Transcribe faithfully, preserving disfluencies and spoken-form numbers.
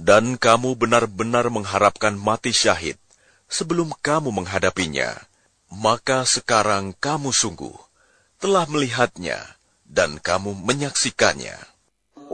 dan kamu benar-benar mengharapkan mati syahid sebelum kamu menghadapinya, maka sekarang kamu sungguh telah melihatnya dan kamu menyaksikannya.